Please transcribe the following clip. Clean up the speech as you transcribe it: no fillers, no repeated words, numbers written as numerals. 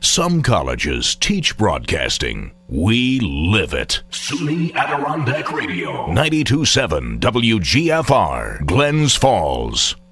Some colleges teach broadcasting. We live it. SUNY Adirondack Radio. 92.7 WGFR, Glens Falls.